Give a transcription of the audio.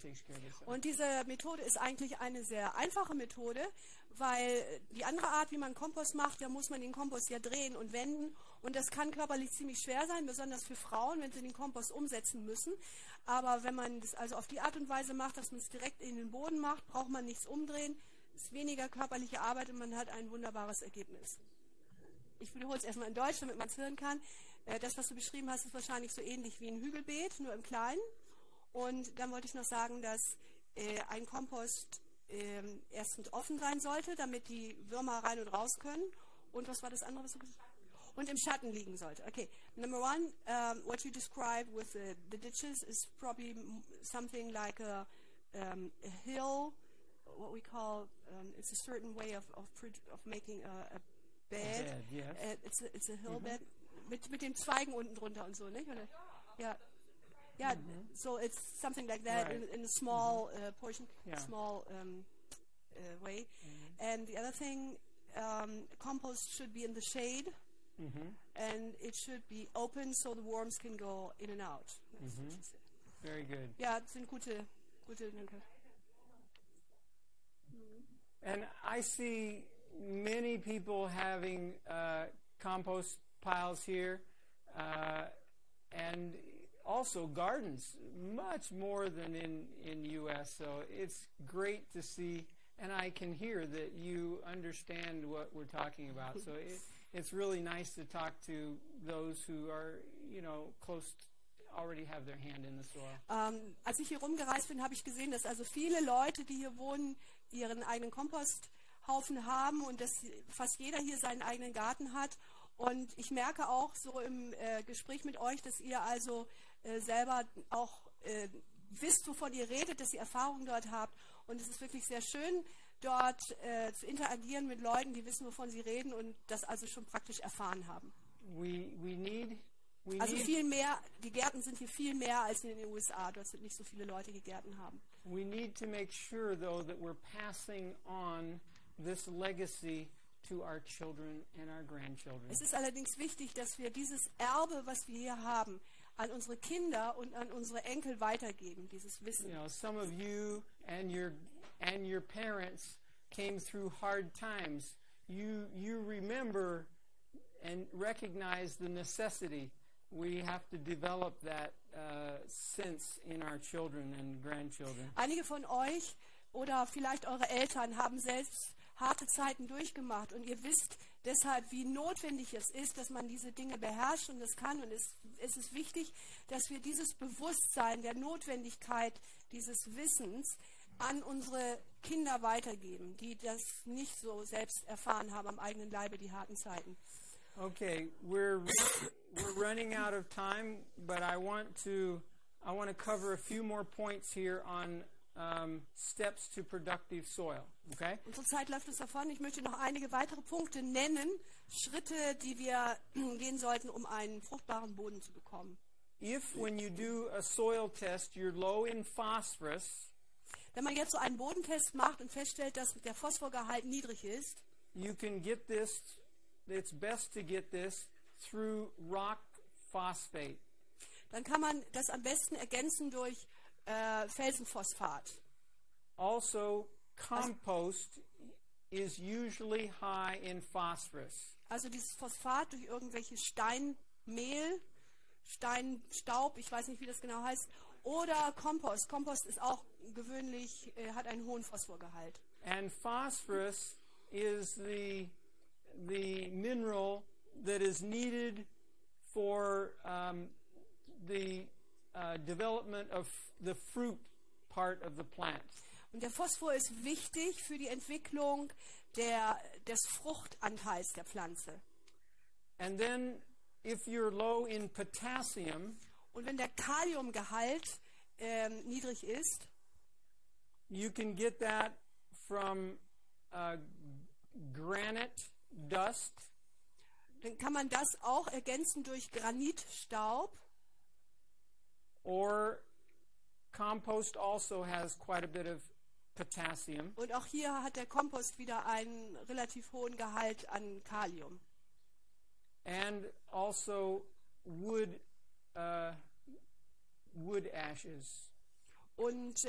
takes care of this. Und diese Methode ist eigentlich eine sehr einfache Methode, weil die andere Art, wie man Kompost macht, da muss man den Kompost ja drehen und wenden. Und das kann körperlich ziemlich schwer sein, besonders für Frauen, wenn sie den Kompost umsetzen müssen. Aber wenn man das also auf die Art und Weise macht, dass man es direkt in den Boden macht, braucht man nichts umdrehen, ist weniger körperliche Arbeit und man hat ein wunderbares Ergebnis. Ich wiederhole es erstmal in Deutsch, damit man es hören kann. Das, was du beschrieben hast, ist wahrscheinlich so ähnlich wie ein Hügelbeet, nur im Kleinen. Und dann wollte ich noch sagen, dass ein Kompost erstens offen sein sollte, damit die Würmer rein und raus können. Und was war das andere, was du gesagt hast? Und im Schatten liegen sollte. Okay, number one, what you describe with the ditches is probably something like a hill, what we call, it's a certain way of making a bed. Yes. It's a hill bed mit den Zweigen unten drunter und so, nicht? Oder? Ja. Yeah, so it's something like that Right. in a small portion, Yeah. small way. And the other thing, compost should be in the shade, and it should be open so the worms can go in and out. That's what she said. Very good. Ja, das sind gute, danke. And I see many people having compost piles here, and also gardens, much more than in U.S. So it's great to see, and I can hear that you understand what we're talking about. So it's really nice to talk to those who are, close, already have their hand in the soil. Als ich hier rumgereist bin, habe ich gesehen, dass also viele Leute, die hier wohnen, ihren eigenen Komposthaufen haben und dass fast jeder hier seinen eigenen Garten hat. Und ich merke auch so im Gespräch mit euch, dass ihr also selber auch wisst, wovon ihr redet, dass ihr Erfahrungen dort habt. Und es ist wirklich sehr schön, dort zu interagieren mit Leuten, die wissen, wovon sie reden und das also schon praktisch erfahren haben. Also viel mehr, die Gärten sind hier viel mehr als in den USA. Dort sind nicht so viele Leute, die Gärten haben. We need to make sure, though, that we're passing on this legacy to our children and our grandchildren. Es ist allerdings wichtig, dass wir dieses Erbe, was wir hier haben, an unsere Kinder und an unsere Enkel weitergeben, dieses Wissen. Some of you and your parents came through hard times. You remember and recognize the necessity. We have to develop that sense in our children and grandchildren. Einige von euch oder vielleicht eure Eltern haben selbst harte Zeiten durchgemacht und ihr wisst deshalb, wie notwendig es ist, dass man diese Dinge beherrscht und das kann. Und es ist wichtig, dass wir dieses Bewusstsein der Notwendigkeit dieses Wissens an unsere Kinder weitergeben, die das nicht so selbst erfahren haben am eigenen Leibe, die harten Zeiten. Okay, we're running out of time, but I want to cover a few more points here on steps to productive soil. Okay? Unsere Zeit läuft uns davon. Ich möchte noch einige weitere Punkte nennen, Schritte, die wir gehen sollten, um einen fruchtbaren Boden zu bekommen. If when you do a soil test you're low in phosphorus, wenn man jetzt so einen Bodentest macht und feststellt, dass der Phosphorgehalt niedrig ist, you can get this. It's best to get this through rock phosphate. Dann kann man das am besten ergänzen durch Felsenphosphat. Also, compost is usually high in phosphorus. Also dieses Phosphat durch irgendwelche Steinmehl, Steinstaub, ich weiß nicht, wie das genau heißt, oder Kompost. Kompost ist auch gewöhnlich, hat einen hohen Phosphorgehalt. And phosphorus is the mineral that is needed for the development of the fruit part of the plant. Und der Phosphor ist wichtig für die Entwicklung des Fruchtanteils der Pflanze. And then, if you're low in potassium, und wenn der Kaliumgehalt niedrig ist, you can get that from granite dust. Dann kann man das auch ergänzen durch Granitstaub. Or compost also has quite a bit of potassium. Und auch hier hat der Kompost wieder einen relativ hohen Gehalt an Kalium. And also wood ashes. Und